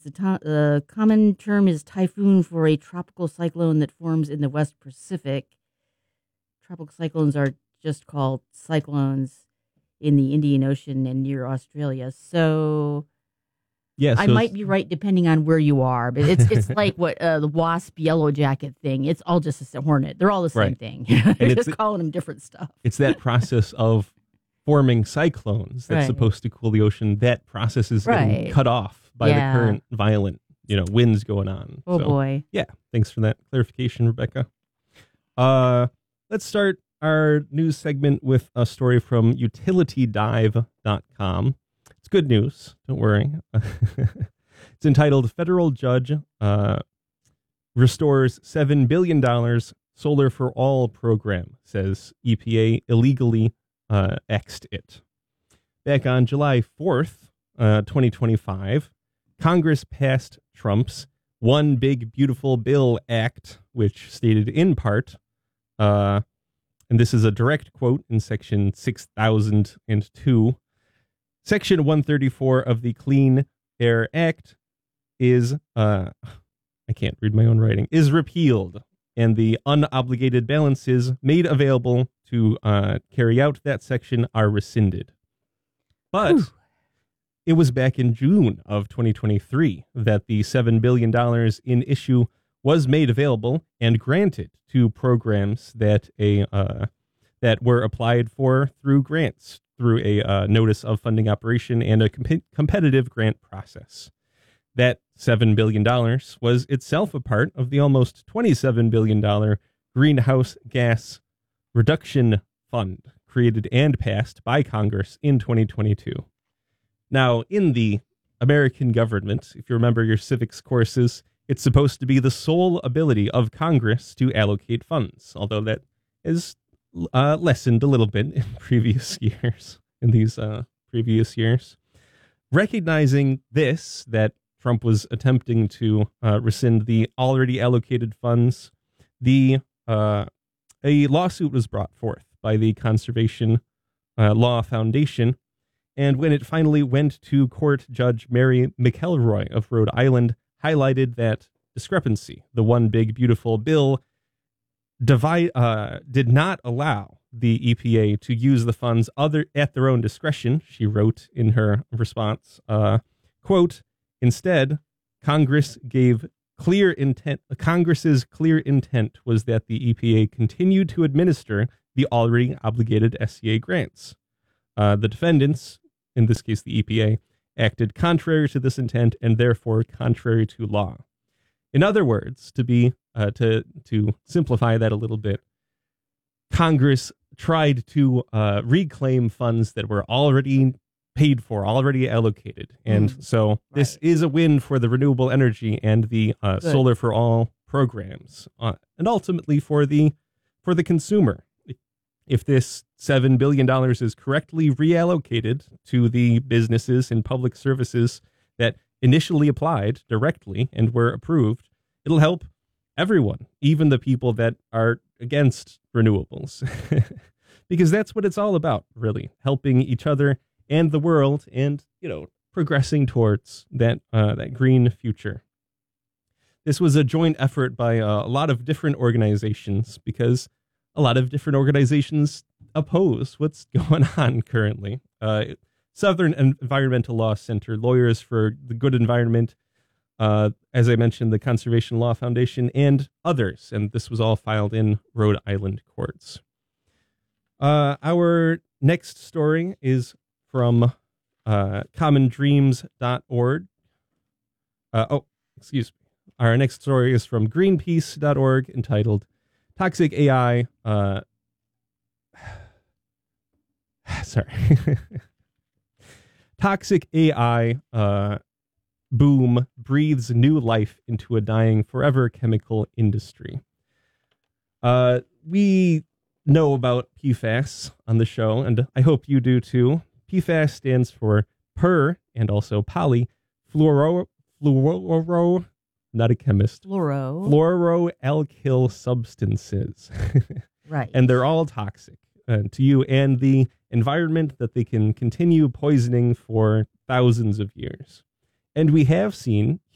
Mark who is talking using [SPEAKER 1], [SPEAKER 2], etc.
[SPEAKER 1] The common term is typhoon for a tropical cyclone that forms in the West Pacific. Tropical cyclones are just called cyclones in the Indian Ocean and near Australia. So
[SPEAKER 2] Yeah,
[SPEAKER 1] I might be right depending on where you are, but it's like what the wasp yellow jacket thing. It's all just a hornet. They're all the same thing. They're just calling them different stuff.
[SPEAKER 2] It's that process of forming cyclones that's supposed to cool the ocean. That process is getting cut off by the current violent, winds going on.
[SPEAKER 1] Oh, boy.
[SPEAKER 2] Yeah, thanks for that clarification, Rebecca. Let's start our news segment with a story from utilitydive.com. It's good news. Don't worry. It's entitled "Federal Judge Restores $7 billion Solar for All Program, Says EPA Illegally X'd It." Back on July 4th, 2025, Congress passed Trump's One Big Beautiful Bill Act, which stated in part, and this is a direct quote in Section 6002, Section 134 of the Clean Air Act is, I can't read my own writing, is repealed, and the unobligated balances made available to carry out that section are rescinded. But it was back in June of 2023 that the $7 billion in issue was made available and granted to programs that that were applied for through grants, through a notice of funding operation and a competitive grant process. That $7 billion was itself a part of the almost $27 billion Greenhouse Gas Reduction Fund, created and passed by Congress in 2022. Now, in the American government, if you remember your civics courses, it's supposed to be the sole ability of Congress to allocate funds, although that is lessened a little bit in previous years, Recognizing this, that Trump was attempting to rescind the already allocated funds, a lawsuit was brought forth by the Conservation Law Foundation, and when it finally went to court, Judge Mary McElroy of Rhode Island highlighted that discrepancy. The One Big Beautiful Bill did not allow the EPA to use the funds at their own discretion, she wrote in her response. Quote, "Instead, Congress's clear intent was that the EPA continue to administer the already obligated SCA grants. The defendants, in this case the EPA, acted contrary to this intent and therefore contrary to law." In other words, to simplify that a little bit, Congress tried to reclaim funds that were already paid for, already allocated. And so this is a win for the renewable energy and the Solar for All programs, and ultimately for the consumer. If this $7 billion is correctly reallocated to the businesses and public services that initially applied directly and were approved, it'll help everyone, even the people that are against renewables, because that's what it's all about, really, helping each other and the world, and progressing towards that green future. This was a joint effort by a lot of different organizations, because a lot of different organizations oppose what's going on currently. Southern Environmental Law Center, Lawyers for the Good Environment, as I mentioned, the Conservation Law Foundation, and others. And this was all filed in Rhode Island courts. Our next story is from commondreams.org. Our next story is from greenpeace.org, entitled "Toxic AI." Toxic AI boom breathes new life into a dying forever chemical industry. We know about PFAS on the show, and I hope you do too. PFAS stands for per and also polyfluoro, not a chemist. Fluoroalkyl substances.
[SPEAKER 1] Right.
[SPEAKER 2] And they're all toxic to you and the environment, that they can continue poisoning for thousands of years. And we have seen